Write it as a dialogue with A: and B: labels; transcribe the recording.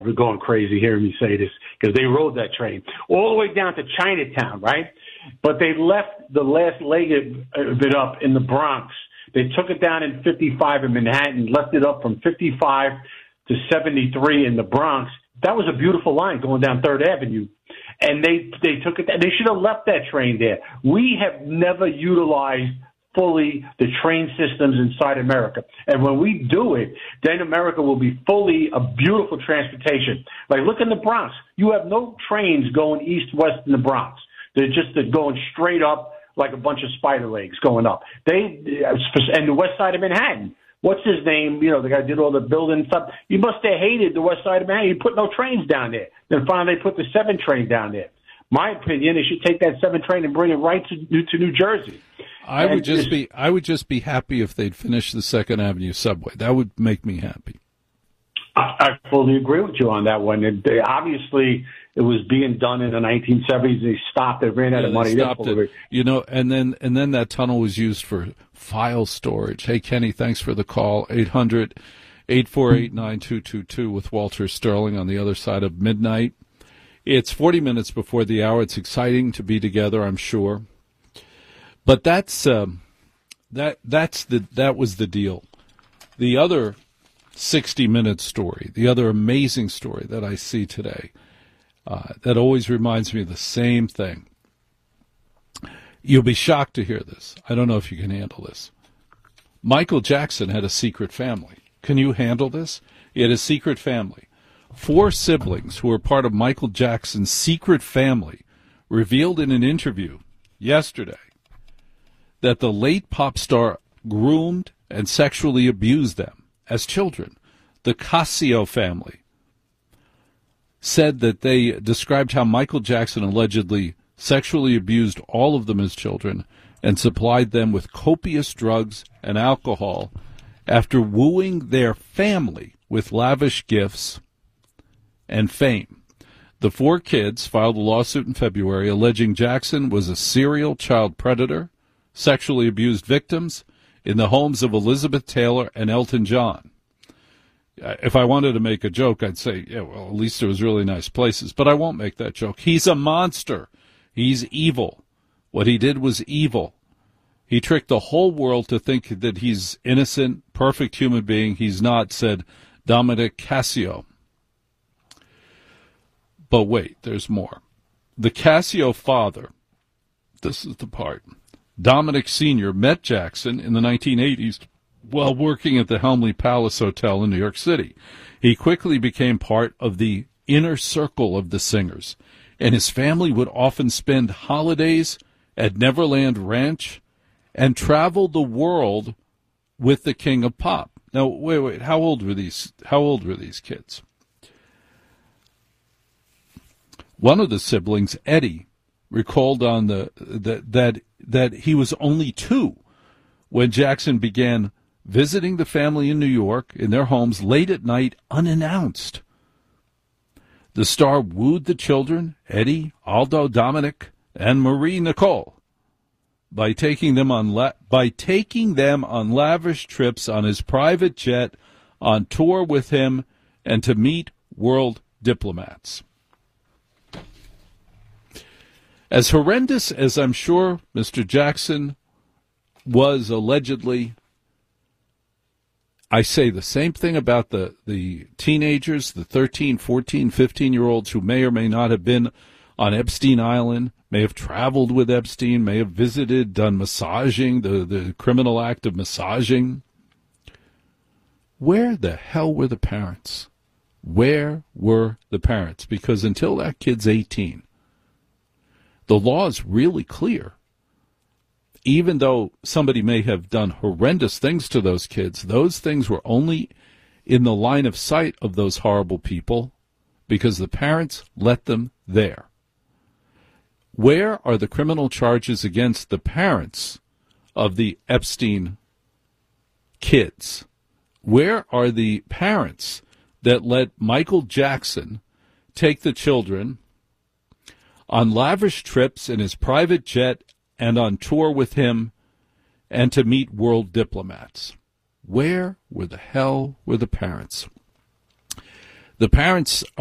A: were going crazy hearing me say this because they rode that train all the way down to Chinatown, right? But they left the last leg of it up in the Bronx. They took it down in 55 in Manhattan, left it up from 55 to 73 in the Bronx. That was a beautiful line going down 3rd Avenue. And they took it. They should have left that train there. We have never utilized fully the train systems inside America. And when we do it, then America will be fully a beautiful transportation. Like, look in the Bronx. You have no trains going east-west in the Bronx. They're going straight up like a bunch of spider legs going up. And the west side of Manhattan. What's his name? The guy did all the building stuff. You must have hated the west side of Manhattan. You put no trains down there. Then finally they put the 7 train down there. My opinion, they should take that 7 train and bring it right to New Jersey.
B: I would just be happy if they'd finish the 2nd Avenue subway. That would make me happy.
A: I fully agree with you on that one. Obviously, it was being done in the 1970s. They stopped. They ran out of money.
B: They stopped it. And then that tunnel was used for file storage. Hey, Kenny, thanks for the call. 800-848-9222 with Walter Sterling on the other side of midnight. It's 40 minutes before the hour. It's exciting to be together, I'm sure. But that was the deal. The other 60-minute story, the other amazing story that I see today, that always reminds me of the same thing. You'll be shocked to hear this. I don't know if you can handle this. Michael Jackson had a secret family. Can you handle this? He had a secret family. 4 siblings who were part of Michael Jackson's secret family revealed in an interview yesterday that the late pop star groomed and sexually abused them as children. The Casio family said that they described how Michael Jackson allegedly sexually abused all of them as children and supplied them with copious drugs and alcohol after wooing their family with lavish gifts and fame. The 4 kids filed a lawsuit in February alleging Jackson was a serial child predator, sexually abused victims in the homes of Elizabeth Taylor and Elton John. If I wanted to make a joke, I'd say, yeah, well, at least it was really nice places. But I won't make that joke. He's a monster. He's evil. What he did was evil. He tricked the whole world to think that he's innocent, perfect human being. He's not, said Dominic Casio. But wait, there's more. The Casio father, this is the part, Dominic Sr. met Jackson in the 1980s while working at the Helmsley Palace Hotel in New York City. He quickly became part of the inner circle of the singers, and his family would often spend holidays at Neverland Ranch and travel the world with the King of Pop. Now, wait, how old were these kids? One of the siblings, Eddie, recalled on that he was only 2 when Jackson began visiting the family in New York in their homes late at night unannounced. The star wooed the children, Eddie, Aldo, Dominic, and Marie Nicole, by taking them on lavish trips on his private jet, on tour with him, and to meet world diplomats. As horrendous as I'm sure Mr. Jackson was allegedly, I say the same thing about the teenagers, the 13, 14, 15-year-olds who may or may not have been on Epstein Island, may have traveled with Epstein, may have visited, done massaging, the criminal act of massaging. Where the hell were the parents? Where were the parents? Because until that kid's 18, the law is really clear. Even though somebody may have done horrendous things to those kids, those things were only in the line of sight of those horrible people because the parents let them there. Where are the criminal charges against the parents of the Epstein kids? Where are the parents that let Michael Jackson take the children on lavish trips in his private jet and on tour with him and to meet world diplomats? Where the hell were the parents? The parents